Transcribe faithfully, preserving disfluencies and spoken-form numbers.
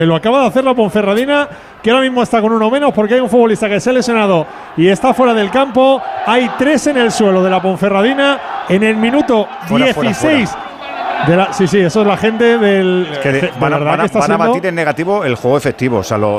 Lo acaba de hacer la Ponferradina, que ahora mismo está con uno menos porque hay un futbolista que se ha lesionado y está fuera del campo. Hay tres en el suelo de la Ponferradina en el minuto fuera, dieciséis. Fuera, fuera. De la, sí, sí, eso es la gente del. Es que de, van, a, van, a, van a batir en negativo el juego efectivo. O sea, lo,